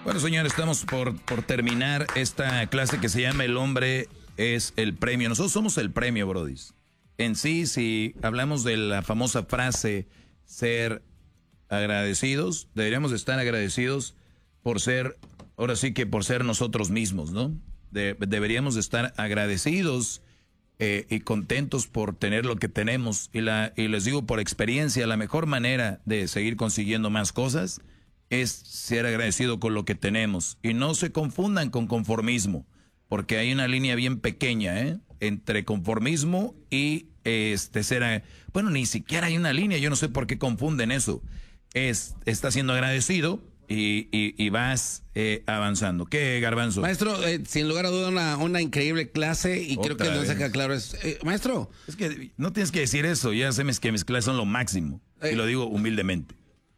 Bueno, señores, estamos por terminar esta clase que se llama El hombre es el premio. Nosotros somos el premio, brodis. En sí, si hablamos de la famosa frase ser agradecidos, deberíamos estar agradecidos por ser, ahora sí que por ser nosotros mismos, ¿no? Deberíamos estar agradecidos y contentos por tener lo que tenemos. Y les digo por experiencia, la mejor manera de seguir consiguiendo más cosas es ser agradecido con lo que tenemos. Y no se confundan con conformismo, porque hay una línea bien pequeña, entre conformismo y bueno, ni siquiera hay una línea, yo no sé por qué confunden eso. Estás siendo agradecido y vas avanzando. ¿Qué, Garbanzo? Maestro, sin lugar a duda una increíble clase y creo que nos deja claro es, maestro. Es que no tienes que decir eso, ya sabes que mis clases son lo máximo y lo digo humildemente.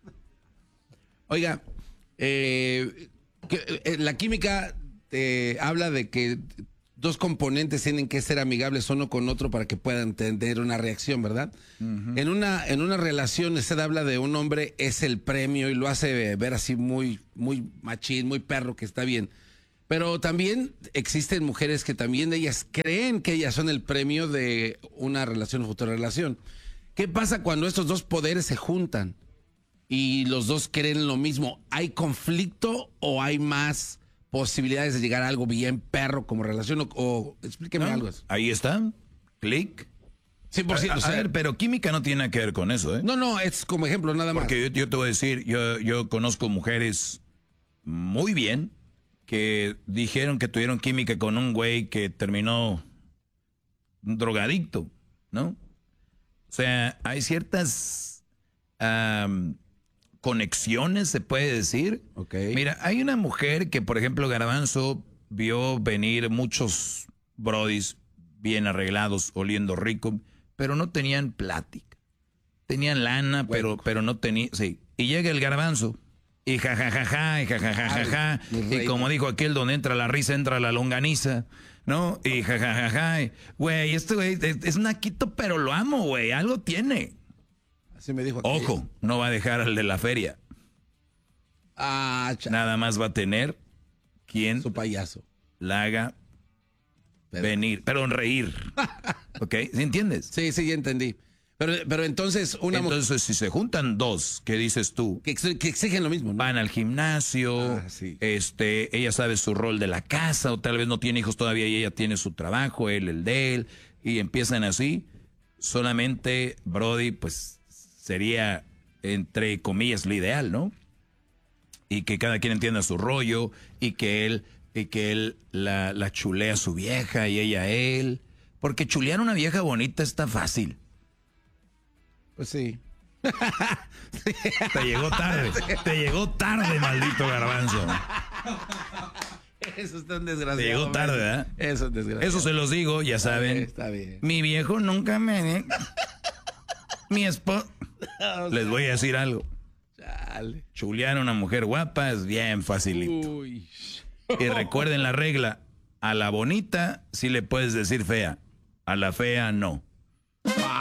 Oiga, la química habla de que dos componentes tienen que ser amigables uno con otro para que puedan tener una reacción, ¿verdad? Uh-huh. En una relación usted habla de un hombre es el premio y lo hace ver así muy machín, muy perro, que está bien. Pero también existen mujeres que también ellas creen que ellas son el premio de una relación o futura relación. ¿Qué pasa cuando estos dos poderes se juntan y los dos creen lo mismo? ¿Hay conflicto o hay más posibilidades de llegar a algo bien perro como relación? O explíqueme algo. Ahí está, clic. 100%. A ver, pero química no tiene nada que ver con eso, ¿eh? No, es como ejemplo, nada más. Porque yo te voy a decir, yo conozco mujeres muy bien que dijeron que tuvieron química con un güey que terminó un drogadicto, ¿no? O sea, hay ciertas conexiones, se puede decir. Okay. Mira, hay una mujer que, por ejemplo, Garbanzo vio venir muchos brodis bien arreglados, oliendo rico, pero no tenían plática. Tenían lana, pero no tenían... Sí. Y llega el Garbanzo, y jajajaja, y jajajaja, y como dijo aquel, donde entra la risa, entra la longaniza, ¿no? Y jajajaja, güey, este güey es naquito, pero lo amo, güey, algo tiene. Así me dijo aquí. Ojo, no va a dejar al de la feria. Nada más va a tener quien su payaso la haga venir, pero reír. ¿Ok? ¿Sí entiendes? Sí, ya entendí. Pero entonces Entonces, si se juntan dos, ¿qué dices tú? Que exigen lo mismo, ¿no? Van al gimnasio, sí. Ella sabe su rol de la casa, o tal vez no tiene hijos todavía y ella tiene su trabajo, él el de él, y empiezan así. Solamente, Brody, pues sería, entre comillas, lo ideal, ¿no? Y que cada quien entienda su rollo, y que él la chulea a su vieja y ella a él. Porque chulear a una vieja bonita está fácil. Pues sí. Te llegó tarde, maldito Garbanzo. Eso es tan desgraciado. Te llegó tarde, ¿verdad? Eso es desgraciado. Eso se los digo, ya saben. Está bien. Mi viejo nunca me... Mi esposo... Les voy a decir algo. Chale. Chulear a una mujer guapa es bien facilito. Uy. Y recuerden la regla. A la bonita sí le puedes decir fea. A la fea no.